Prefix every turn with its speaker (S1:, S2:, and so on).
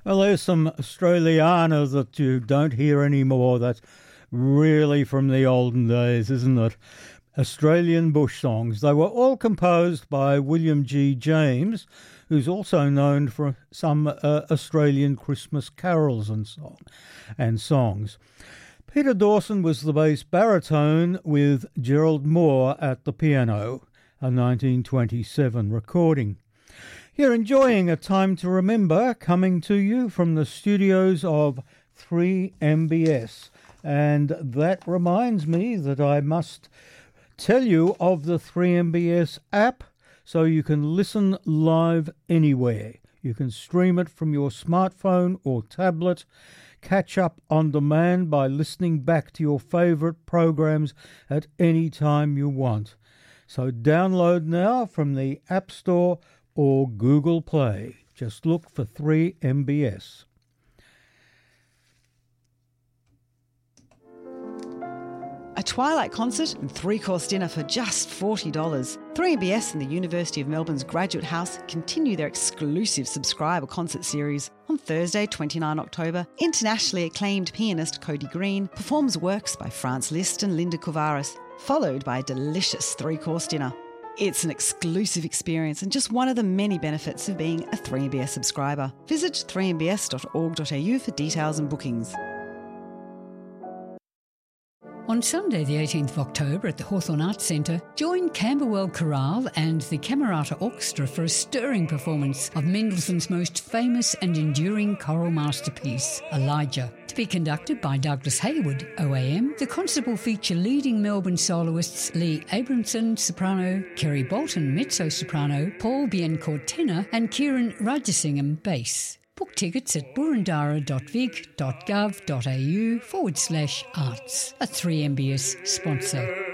S1: Well, there's some Australiana that you don't hear anymore. That's really from the olden days, isn't it? Australian bush songs. They were all composed by William G. James, who's also known for some Australian Christmas carols and songs. Peter Dawson was the bass baritone with Gerald Moore at the piano, a 1927 recording. You're enjoying A Time to Remember, coming to you from the studios of 3MBS. And that reminds me that I must tell you of the 3MBS app so you can listen live anywhere. You can stream it from your smartphone or tablet, catch up on demand by listening back to your favourite programs at any time you want. So download now from the App Store or Google Play. Just look for 3MBS.
S2: A Twilight concert and three-course dinner for just $40. 3MBS and the University of Melbourne's Graduate House continue their exclusive subscriber concert series. On Thursday, 29 October, internationally acclaimed pianist Cody Green performs works by Franz Liszt and Linda Kovaris, followed by a delicious three-course dinner. It's an exclusive experience and just one of the many benefits of being a 3MBS subscriber. Visit 3mbs.org.au for details and bookings.
S3: On Sunday the 18th of October at the Hawthorn Arts Centre, join Camberwell Chorale and the Camerata Orchestra for a stirring performance of Mendelssohn's most famous and enduring choral masterpiece, Elijah. To be conducted by Douglas Hayward, OAM, the concert will feature leading Melbourne soloists Lee Abramson, soprano, Kerry Bolton, mezzo-soprano, Paul Biencourt, tenor, and Kieran Rajasingham, bass. Book tickets at burundara.vic.gov.au/arts, a 3MBS sponsor.